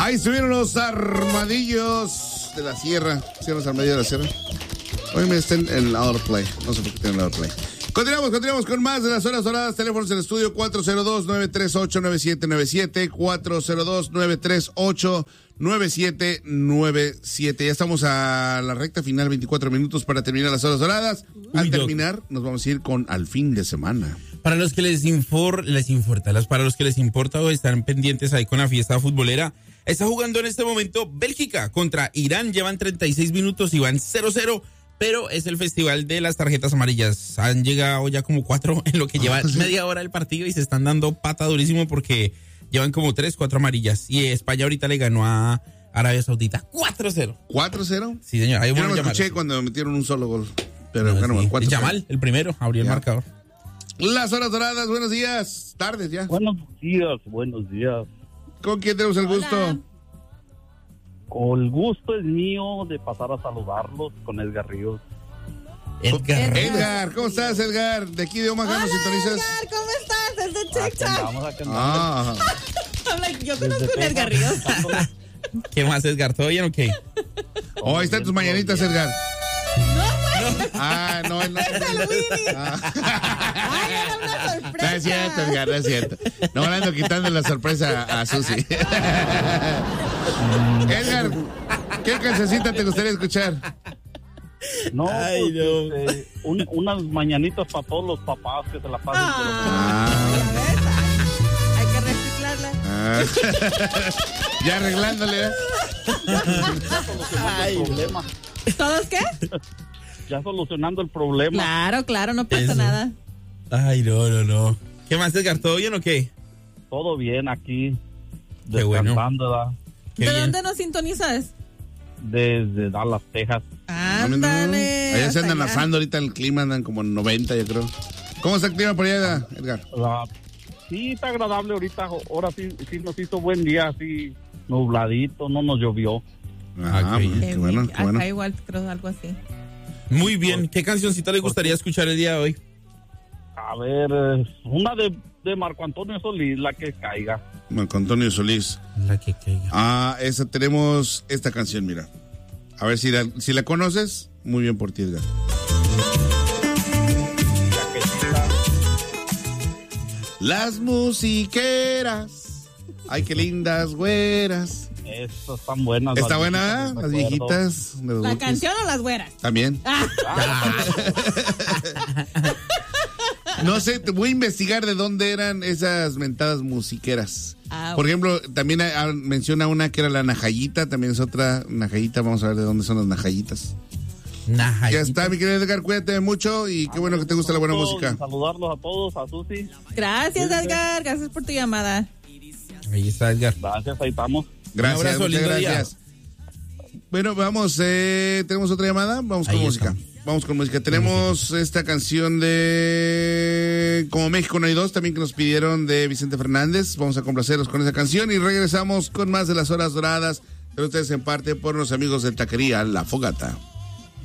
Ahí estuvieron los armadillos de la sierra. ¿Sí, los armadillos de la sierra? Hoy me están en la Play. No sé por qué tienen la Play. Continuamos con más de las horas doradas. Teléfonos en el estudio 402-938-9797. 402-938-9797. Ya estamos a la recta final, 24 minutos para terminar las horas doradas. Al terminar, nos vamos a ir con al fin de semana. Para los que les importa, o están pendientes ahí con la fiesta futbolera, está jugando en este momento Bélgica contra Irán. Llevan 36 minutos y van 0-0. Pero es el festival de las tarjetas amarillas. Han llegado ya como 4 en lo que lleva media hora el partido y se están dando pata durísimo porque llevan como 3, 4 amarillas. Y España ahorita le ganó a Arabia Saudita 4-0. ¿4-0? Sí, señor. Yo no lo escuché cuando metieron un solo gol. Pero bueno, 4-0. Yamal, el primero, abrió el marcador. Las horas doradas, buenos días. Tardes ya. Buenos días. ¿Con quién tenemos el gusto? El gusto es mío de pasar a saludarlos con Edgar Ríos. Edgar, ¿cómo estás, Edgar? De aquí de Omaha nos sintonizas. Edgar, ¿cómo estás? Desde TikTok. Yo conozco a Edgar Ríos. ¿Qué más, Edgar? ¿Todo bien o qué? Oh, ahí están tus mañanitas, Edgar. No, güey. No, él no. Es el Willy. Ay, era una sorpresa. No es cierto, Edgar, no es cierto. No le ando quitando la sorpresa a Susi. Edgar, ¿qué cancioncita te gustaría escuchar? No, unas mañanitas para todos los papás que se la pasen. Hay que reciclarla. Ya arreglándole, ¿eh? ¿Todos qué? Ya solucionando el problema. Claro, no pasa nada. Ay, no. ¿Qué más, Edgar? ¿Todo bien o qué? Todo bien aquí. Qué bueno. ¿De dónde nos sintonizas? Desde Dallas, Texas. Ándale. Allá se andan asando ahorita el clima, andan como en 90, yo creo. ¿Cómo está el clima por allá, Edgar? Sí, está agradable ahorita. Ahora sí nos hizo buen día, así nubladito, no nos llovió. Qué bueno. Acá igual creo algo así. Muy bien. ¿Qué cancioncita le gustaría escuchar el día de hoy? A ver, una de Marco Antonio Solís, La que caiga. Marco Antonio Solís. La que caiga. Esa tenemos esta canción, mira. A ver si la conoces. Muy bien por ti, Edgar. Las musiqueras. Ay, qué lindas güeras. Estas están buenas. ¿Está buena? Las viejitas. ¿La canción o las güeras? También. No sé, te voy a investigar de dónde eran esas mentadas musiqueras. Por ejemplo, también menciona una que era la najayita, también es otra najayita. Vamos a ver de dónde son las najayitas. Ya está, mi querido Edgar, cuídate mucho y qué bueno que te gusta la buena música. Saludarlos a todos, a Susi. Gracias, Edgar, gracias por tu llamada. Ahí está, Edgar. Gracias, ahí estamos. Gracias, muchas gracias. Bueno, vamos, tenemos otra llamada, vamos con música. Vamos con música. Tenemos esta canción de Como México no hay dos, también que nos pidieron, de Vicente Fernández. Vamos a complacerlos con esa canción y regresamos con más de las horas doradas. Pero ustedes en parte por los amigos de Taquería La Fogata.